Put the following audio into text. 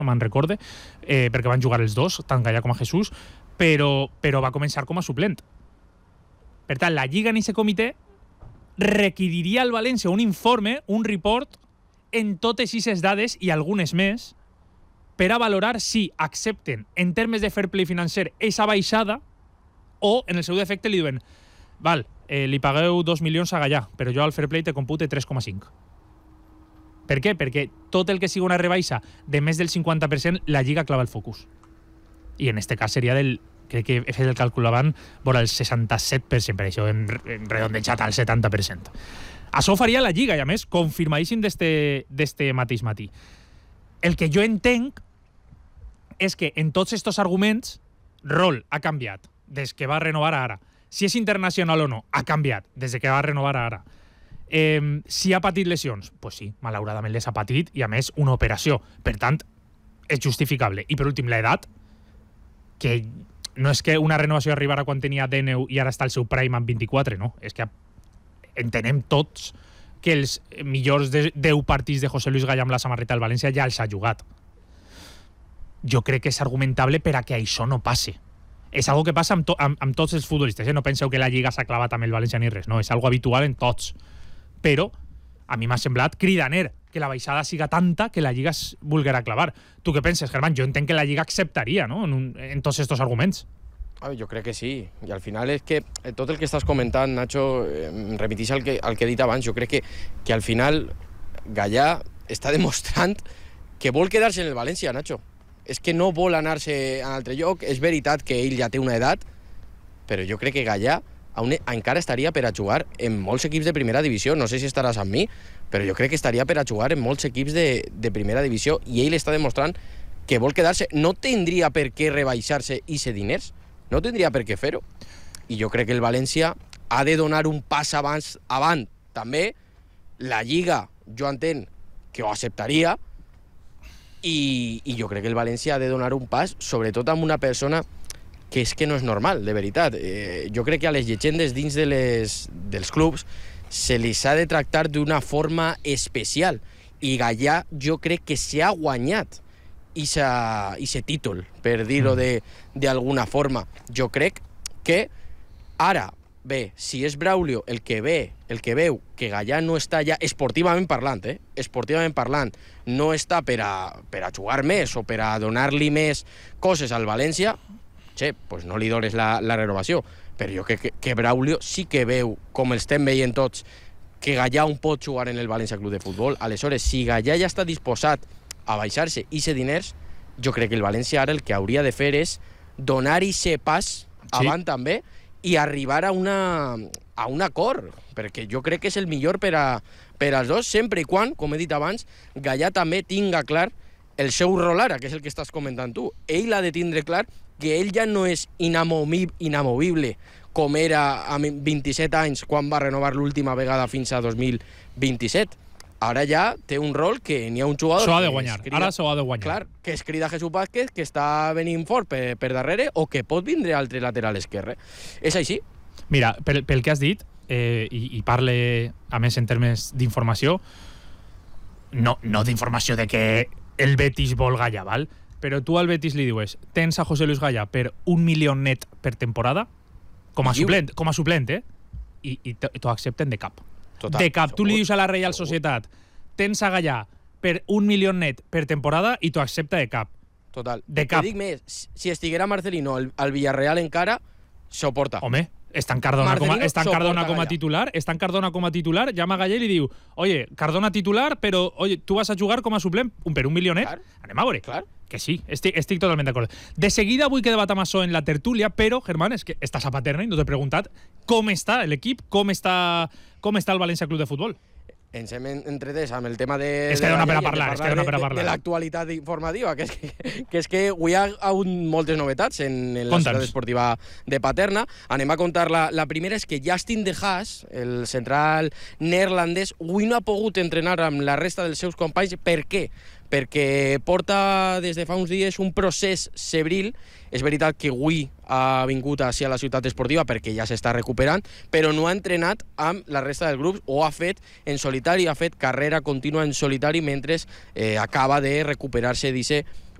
no me'n recorde, perquè van jugar els dos, tant Gallà com a Jesús, però va començar com a suplent. Per tant, la Lliga en aquest comitè requeriria al València un informe, un report, en totes aquestes dades i algunes més, per a valorar si accepten, en termes de fair play financer, aquesta baixada, o, en el seu defecte, li diuen val, li pagueu 2 milions a Gallà, però jo al fair play te compute 3,5. Per què? Perquè tot el que sigui una rebaixa de més del 50%, la Lliga clava el focus. I en aquest cas seria del, crec que he fet el càlcul abans, vora el 67%, per això hem redondejat al 70%. Això faria la Lliga, i a més, confirmadíssim d'este mateix matí. El que jo entenc és que en tots aquests arguments, rol ha canviat des que va renovar a ara. Si és internacional o no, ha canviat des que va renovar a ara. Si ha patit lesions, pues sí, malauradament les ha patit, i a més una operació. Per tant, és justificable. I per últim, l'edat, que no és que una renovació arribara quan tenia 19 i ara està al seu prime amb 24, no. És que entenem tots que els millors 10 partits de José Luis Gallà amb la samarreta del València ja els ha jugat. Jo crec que és argumentable per a que això no passe. És algo que passa amb tots els futbolistes. No penseu que la Lliga s'ha clavat amb el València ni res. No, és algo habitual en tots. Però a mi m'ha semblat cridaner que la baixada siga tanta que la Lliga es volguera clavar. Tu què penses, Germán? Jo entenc que la Lliga acceptaria, no?, en tots aquests arguments. Jo crec que sí. I al final és que tot el que estàs comentant, Nacho, em remeteix al que he dit abans. Jo crec que al final Gallà està demostrant que vol quedar-se en el València, Nacho. És que no vol anar-se a un altre lloc. És veritat que ell ja té una edat, però jo crec que Gallà encara estaria per a jugar en molts equips de primera divisió. No sé si estaràs amb mi, però jo crec que estaria per a jugar en molts equips de primera divisió, i ell està demostrant que vol quedar-se. No tindria per què rebaixar-se i ser diners, no tindria per què fer-ho. I jo crec que el València ha de donar un pas avant. També la Lliga, jo entenc que ho acceptaria, i jo crec que el València ha de donar un pas, sobretot amb una persona que és que no és normal, de veritat. Jo crec que a les llegendes dins dels clubs se les ha de tractar d'una forma especial, i Gallà jo crec que s'ha guanyat ese títol, per dir-ho d'alguna forma. Jo crec que ara, bé, si és Braulio el que veu que Gallà no està ja, esportivament parlant, no està per a jugar més o per a donar-li més coses al València, pues no li dones la renovació. Però jo crec que Braulio sí que veu, com estem veient tots, que Gallà un pot jugar en el València Club de Futbol. Aleshores, si Gallà ja està disposat a baixar-se i ser diners, jo crec que el València ara el que hauria de fer és donar ese pas avant també i arribar a un acord, perquè jo crec que és el millor per als dos, sempre i quan, com he dit abans, Gallà també tinga clar el seu rol ara, que és el que estàs comentant tu. Ell ha de tindre clar que ell ja no és inamovible com era a 27 anys quan va renovar l'última vegada fins a 2027. Ara ja té un rol que n'hi ha un jugador... S'ho ha de guanyar, ara s'ho ha de guanyar. Clar, que es crida Jesús Vázquez, que està venint fort per darrere, o que pot vindre altre lateral esquerre. És així. Mira, pel que has dit, i parle, a més, en termes d'informació, no d'informació de que el Betis vol Gallà, val? Però tu al Betis li dius, tens a José Luis Gallà per 1 milió net per temporada, com a suplent, i t'ho accepten de cap. Total, de cap. Tu li dius a la Reial Societat, tens a Gallà per 1 milió net per temporada i t'ho accepta de cap. Total. De cap. Te dic més, si estiguera Marcelino al Villarreal encara, s'ho porta. Home, està en Cardona com a titular, llama a Gallà i li diu, oye, Cardona titular, però oye, tu vas a jugar com a suplent per 1 milionet? Clar. Anem a veure. Clar. Que sí, estic totalment d'acord. De seguida vull que debatem això en la tertúlia, però, Germán, és que estàs a Paterna i no t'he preguntat com està l'equip, com està el València Club de Futbol. Ens hem entretès amb el tema de... És que dona per a parlar, de l'actualitat informativa, que és que avui hi ha hagut moltes novetats en la ciutat esportiva de Paterna. Anem a contar la primera, és que Justin De Haas, el central neerlandès, avui no ha pogut entrenar amb la resta dels seus companys. Per què? Perquè porta des de fa uns dies un procés febril. És veritat que avui ha vingut a la ciutat esportiva perquè ja s'està recuperant, però no ha entrenat amb la resta del grup, o ha fet en solitari, ha fet carrera contínua en solitari mentre acaba de recuperar-se d'aquest